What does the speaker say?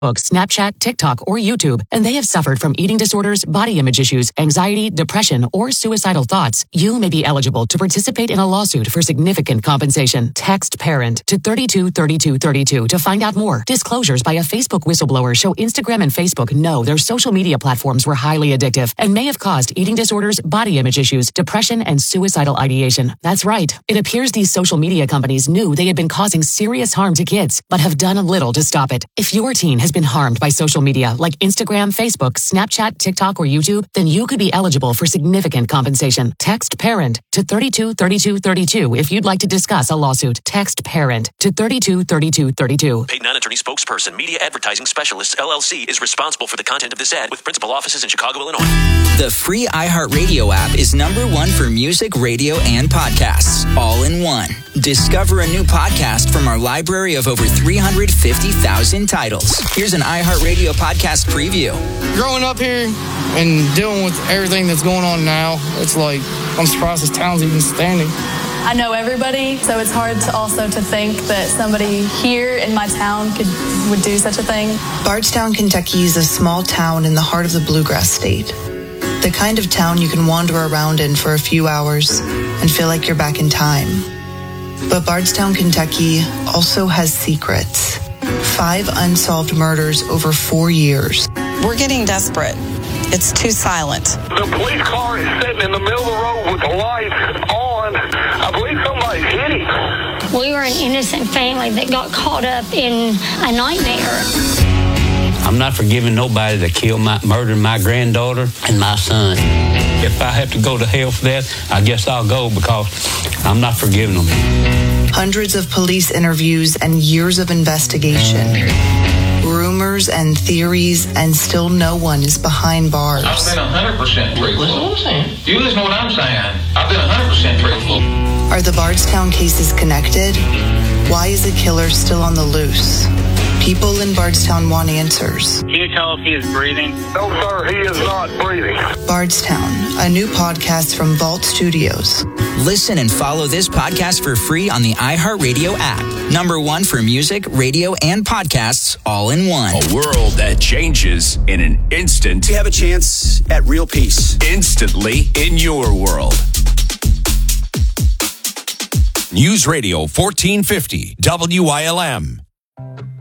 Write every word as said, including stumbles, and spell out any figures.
Snapchat, TikTok, or YouTube, and they have suffered from eating disorders, body image issues, anxiety, depression, or suicidal thoughts, you may be eligible to participate in a lawsuit for significant compensation. Text PARENT to thirty-two thirty-two thirty-two to find out more. Disclosures by a Facebook whistleblower show Instagram and Facebook know their social media platforms were highly addictive and may have caused eating disorders, body image issues, depression, and suicidal ideation. That's right. It appears these social media companies knew they had been causing serious harm to kids, but have done little to stop it. If your teen has been harmed by social media like Instagram, Facebook, Snapchat, TikTok, or YouTube, then you could be eligible for significant compensation. Text PARENT to thirty-two thirty-two thirty-two if you'd like to discuss a lawsuit. Text PARENT to thirty-two thirty-two thirty-two. Paid non-attorney spokesperson, Media Advertising Specialists, L L C, is responsible for the content of this ad with principal offices in Chicago, Illinois. The free iHeartRadio app is number one for music, radio, and podcasts, all in one. Discover a new podcast from our library of over three hundred fifty thousand titles. Here's an iHeartRadio podcast preview. Growing up here and dealing with everything that's going on now, it's like, I'm surprised this town's even standing. I know everybody, so it's hard to also to think that somebody here in my town could would do such a thing. Bardstown, Kentucky is a small town in the heart of the Bluegrass State. The kind of town you can wander around in for a few hours and feel like you're back in time. But Bardstown, Kentucky also has secrets. Five unsolved murders over four years. We're getting desperate. It's too silent. The police car is sitting in the middle of the road with the lights on. I believe somebody's hit him. We were an innocent family that got caught up in a nightmare. I'm not forgiving nobody that killed my, murdered my granddaughter and my son. If I have to go to hell for that, I guess I'll go because I'm not forgiving them. Hundreds of police interviews and years of investigation. Rumors and theories, and still no one is behind bars. I've been one hundred percent truthful. Listen to what I'm saying. You listen to what I'm saying. I've been one hundred percent truthful. Are the Bardstown cases connected? Why is the killer still on the loose? People in Bardstown want answers. Can you tell if he is breathing? No, sir, he is not breathing. Bardstown, a new podcast from Vault Studios. Listen and follow this podcast for free on the iHeartRadio app. Number one for music, radio, and podcasts, all in one. A world that changes in an instant. You have a chance at real peace. Instantly in your world. News Radio fourteen fifty, W I L M.